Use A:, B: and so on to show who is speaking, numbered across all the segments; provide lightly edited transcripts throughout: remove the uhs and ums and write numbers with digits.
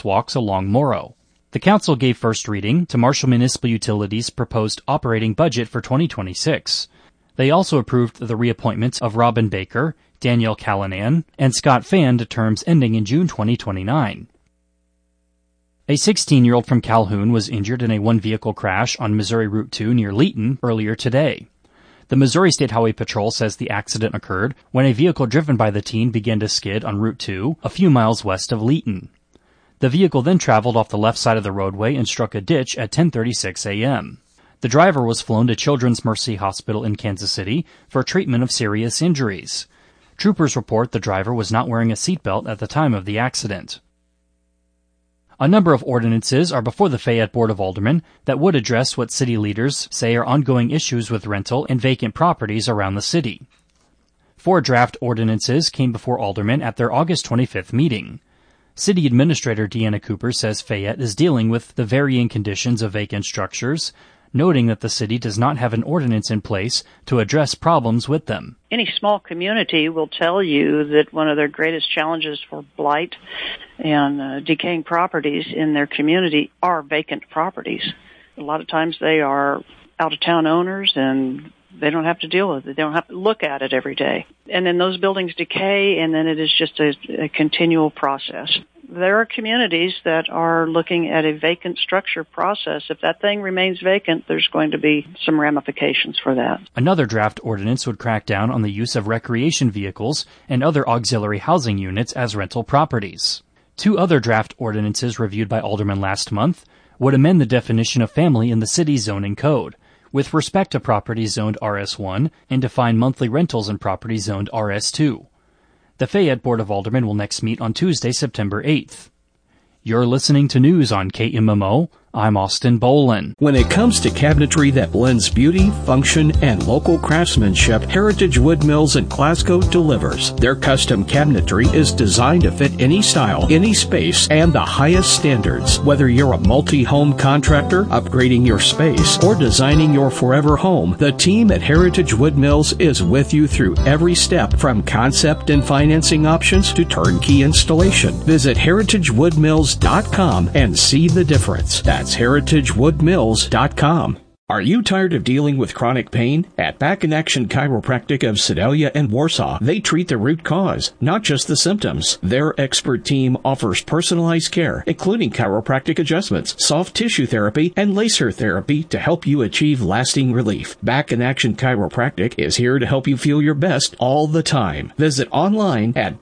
A: crosswalks along Morrow. The council gave first reading to Marshall Municipal Utilities' proposed operating budget for 2026. They also approved the reappointments of Robin Baker, Danielle Callanan, and Scott Fan to terms ending in June 2029. A 16-year-old from Calhoun was injured in a one-vehicle crash on Missouri Route 2 near Leeton earlier today. The Missouri State Highway Patrol says the accident occurred when a vehicle driven by the teen began to skid on Route 2 a few miles west of Leeton. The vehicle then traveled off the left side of the roadway and struck a ditch at 10:36 a.m. The driver was flown to Children's Mercy Hospital in Kansas City for treatment of serious injuries. Troopers report the driver was not wearing a seatbelt at the time of the accident. A number of ordinances are before the Fayette Board of Aldermen that would address what city leaders say are ongoing issues with rental and vacant properties around the city. 4 draft ordinances came before aldermen at their August 25th meeting. City Administrator Deanna Cooper says Fayette is dealing with the varying conditions of vacant structures, noting that the city does not have an ordinance in place to address problems with them.
B: Any small community will tell you that one of their greatest challenges for blight and decaying properties in their community are vacant properties. A lot of times they are out-of-town owners and they don't have to deal with it. They don't have to look at it every day. And then those buildings decay, and then it is just a continual process. There are communities that are looking at a vacant structure process. If that thing remains vacant, there's going to be some ramifications for that.
A: Another draft ordinance would crack down on the use of recreation vehicles and other auxiliary housing units as rental properties. 2 other draft ordinances reviewed by aldermen last month would amend the definition of family in the city's zoning code, with respect to properties zoned RS1 and define monthly rentals in properties zoned RS2. The Fayette Board of Aldermen will next meet on Tuesday, September 8th. You're listening to news on KMMO. I'm Austin Bolin.
C: When it comes to cabinetry that blends beauty, function, and local craftsmanship, Heritage Wood Mills in Glasgow delivers. Their custom cabinetry is designed to fit any style, any space, and the highest standards. Whether you're a multi-home contractor, upgrading your space, or designing your forever home, the team at Heritage Wood Mills is with you through every step, from concept and financing options to turnkey installation. Visit heritagewoodmills.com and see the difference. That's heritagewoodmills.com. Are you tired of dealing with chronic pain? At Back in Action Chiropractic of Sedalia and Warsaw, they treat the root cause, not just the symptoms. Their expert team offers personalized care, including chiropractic adjustments, soft tissue therapy, and laser therapy to help you achieve lasting relief. Back in Action Chiropractic is here to help you feel your best all the time. Visit online at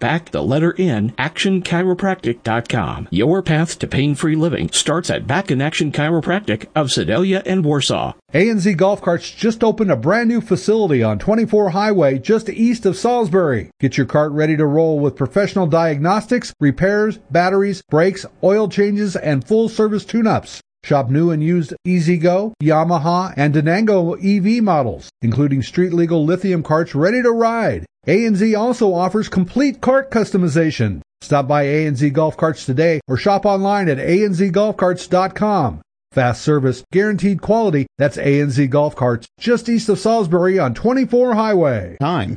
C: actionchiropractic.com. Your path to pain-free living starts at Back in Action Chiropractic of Sedalia and Warsaw.
D: A&Z Golf Carts just opened a brand new facility on 24 Highway just east of Salisbury. Get your cart ready to roll with professional diagnostics, repairs, batteries, brakes, oil changes, and full-service tune-ups. Shop new and used E-Z-Go, Yamaha, and Denango EV models, including street-legal lithium carts ready to ride. A&Z also offers complete cart customization. Stop by A&Z Golf Carts today or shop online at anzgolfcarts.com. Fast service, guaranteed quality. That's A&Z Golf Carts, just east of Salisbury on 24 Highway.
E: Time.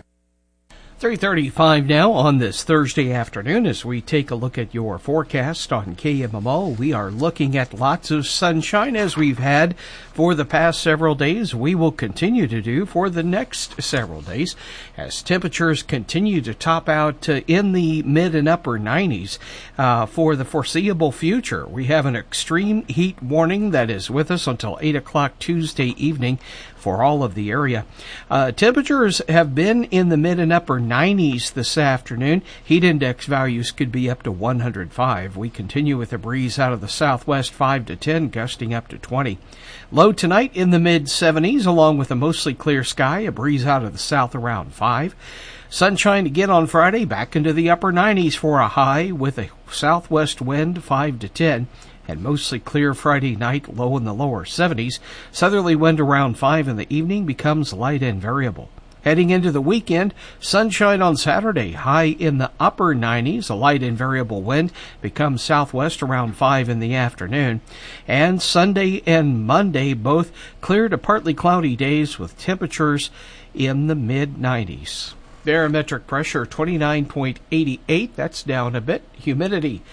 E: 3:35 now on this Thursday afternoon as we take a look at your forecast on KMMO. We are looking at lots of sunshine as we've had for the past several days. We will continue to do for the next several days as temperatures continue to top out in the mid and upper 90s for the foreseeable future. We have an extreme heat warning that is with us until 8 o'clock Tuesday evening for all of the area. Temperatures have been in the mid and upper 90s this afternoon. Heat index values could be up to 105. We continue with a breeze out of the southwest 5 to 10, gusting up to 20. Low tonight in the mid 70s, along with a mostly clear sky, a breeze out of the south around 5. Sunshine again on Friday, back into the upper 90s for a high with a southwest wind 5 to 10. And mostly clear Friday night, low in the lower 70s. Southerly wind around 5 in the evening, becomes light and variable. Heading into the weekend, sunshine on Saturday, high in the upper 90s. A light and variable wind becomes southwest around 5 in the afternoon. And Sunday and Monday, both clear to partly cloudy days with temperatures in the mid-90s. Barometric pressure 29.88, that's down a bit. Humidity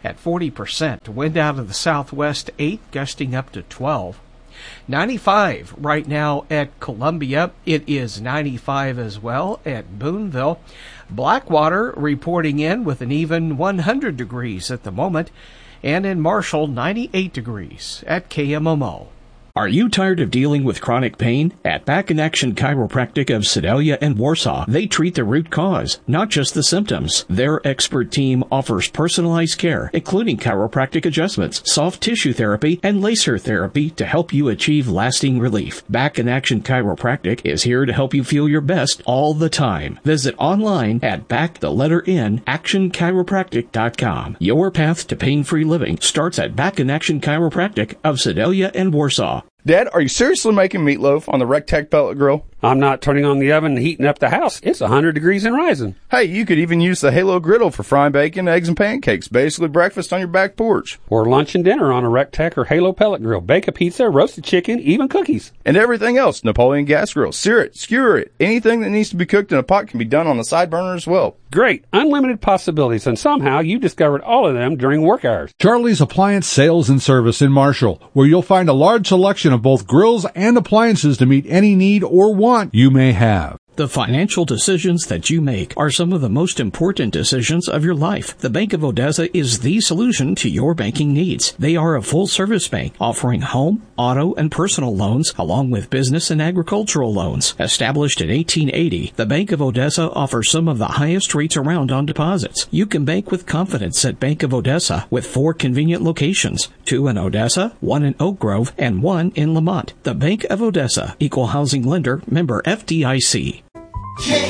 E: at 40%. Wind out of the southwest 8, gusting up to 12. 95 right now at Columbia. It is 95 as well at Boonville. Blackwater reporting in with an even 100 degrees at the moment. And in Marshall, 98 degrees at KMMO.
C: Are you tired of dealing with chronic pain? At Back in Action Chiropractic of Sedalia and Warsaw, they treat the root cause, not just the symptoms. Their expert team offers personalized care, including chiropractic adjustments, soft tissue therapy, and laser therapy to help you achieve lasting relief. Back in Action Chiropractic is here to help you feel your best all the time. Visit online at actionchiropractic.com. Your path to pain-free living starts at Back in Action Chiropractic of Sedalia and Warsaw.
F: Dad, are you seriously making meatloaf on the Rectech pellet grill?
G: I'm not turning on the oven and heating up the house. It's 100 degrees and rising.
F: Hey, you could even use the Halo griddle for frying bacon, eggs, and pancakes. Basically breakfast on your back porch.
G: Or lunch and dinner on a Rectech or Halo pellet grill. Bake a pizza, roasted chicken, even cookies.
F: And everything else. Napoleon gas grill. Sear it, skewer it. Anything that needs to be cooked in a pot can be done on the side burner as well.
G: Great. Unlimited possibilities. And somehow you discovered all of them during work hours.
D: Charlie's Appliance Sales and Service in Marshall, where you'll find a large selection of both grills and appliances to meet any need or want you may have.
C: The financial decisions that you make are some of the most important decisions of your life. The Bank of Odessa is the solution to your banking needs. They are a full-service bank offering home, auto, and personal loans, along with business and agricultural loans. Established in 1880, the Bank of Odessa offers some of the highest rates around on deposits. You can bank with confidence at Bank of Odessa with 4 convenient locations, 2 in Odessa, 1 in Oak Grove, and 1 in Lamont. The Bank of Odessa, Equal Housing Lender, member FDIC.